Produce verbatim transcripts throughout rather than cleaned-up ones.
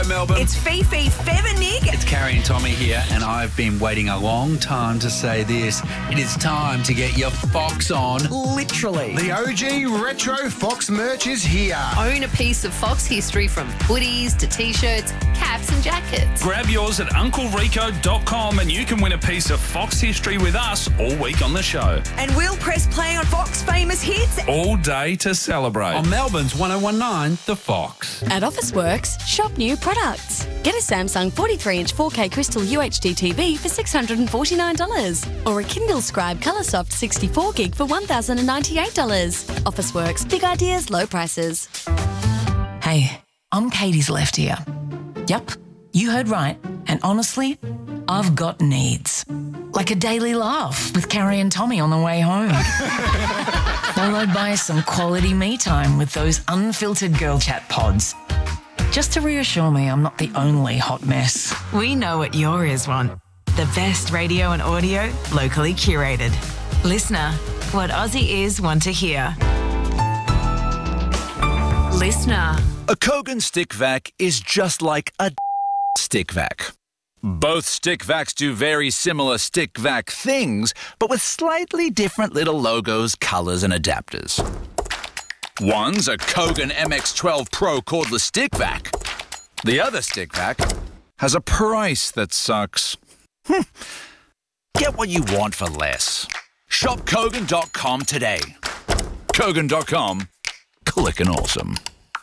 Melbourne. It's Fifi, Fev and Nick. It's Carrie and Tommy here, and I've been waiting a long time to say this. It is time to get your Fox on. Literally. The O G retro Fox merch is here. Own a piece of Fox history from hoodies to T-shirts, caps and jackets. Grab yours at uncle rico dot com and you can win a piece of Fox history with us all week on the show. And we'll press play on Fox famous hits. All day to celebrate. On Melbourne's one oh one nine, The Fox. At Officeworks, shop new products. Get a Samsung forty-three inch four K Crystal U H D T V for six hundred forty-nine dollars or a Kindle Scribe Coloursoft sixty-four gig for one thousand ninety-eight dollars. Officeworks, big ideas, low prices. Hey, I'm Katie's left ear. Yep, you heard right. And honestly, I've got needs. Like a daily laugh with Carrie and Tommy on the way home. Followed by some quality me time with those unfiltered girl chat pods. Just to reassure me I'm not the only hot mess. We know what your ears want. The best radio and audio, locally curated. Listener, what Aussie ears want to hear. Listener. A Kogan stick vac is just like a stick vac. Both stick vacs do very similar stick vac things, but with slightly different little logos, colours and adapters. One's a Kogan M X twelve Pro cordless stick vac. The other stick vac has a price that sucks. Hm. Get what you want for less. Shop Kogan dot com today. Kogan dot com. Clickin' awesome.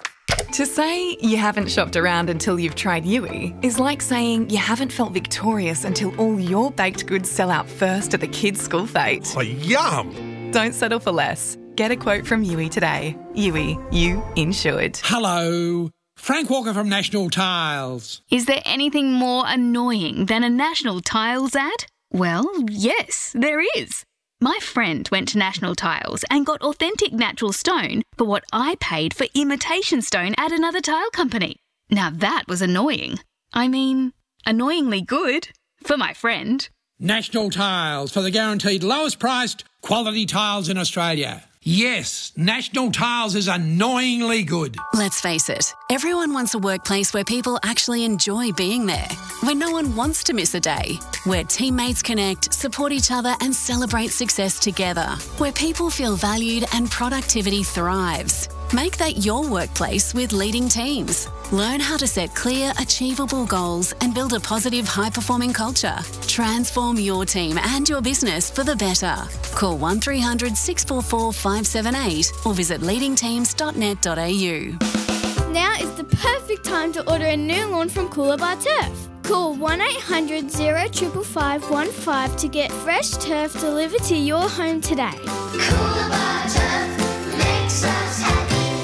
To say you haven't shopped around until you've tried Yui is like saying you haven't felt victorious until all your baked goods sell out first at the kids' school fete. Oh, yum! Don't settle for less. Get a quote from Yui today. Yui, you insured. Hello. Frank Walker from National Tiles. Is there anything more annoying than a National Tiles ad? Well, yes, there is. My friend went to National Tiles and got authentic natural stone for what I paid for imitation stone at another tile company. Now that was annoying. I mean, annoyingly good for my friend. National Tiles, for the guaranteed lowest priced quality tiles in Australia. Yes, National Tiles is annoyingly good. Let's face it, everyone wants a workplace where people actually enjoy being there, where no one wants to miss a day, where teammates connect, support each other and celebrate success together, where people feel valued and productivity thrives. Make that your workplace with Leading Teams. Learn how to set clear, achievable goals and build a positive, high-performing culture. Transform your team and your business for the better. Call one three hundred six four four five seven eight or visit leading teams dot net dot a u. Now is the perfect time to order a new lawn from Coolabah Turf. Call one eight hundred zero five five five one five to get fresh turf delivered to your home today. Coolabah Turf makes us happy.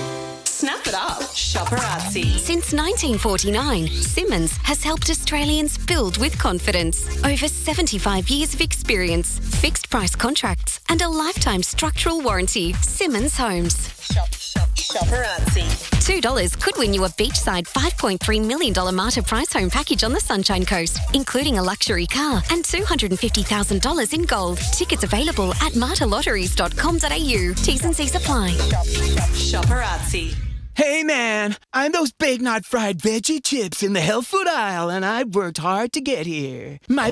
Snap it up. Shopperazzi. Since nineteen forty-nine, Simmons has helped Australians build with confidence. Over seventy-five years of experience, fixed price contracts and a lifetime structural warranty. Simmons Homes. Shop, shop, Shopperazzi. two dollars could win you a beachside five point three million dollars Marta price home package on the Sunshine Coast, including a luxury car and two hundred fifty thousand dollars in gold. Tickets available at marta lotteries dot com dot a u. T's and C's apply. Shop, shop, Shopperazzi. Hey man, I'm those Big Knot fried veggie chips in the health food aisle and I've worked hard to get here. My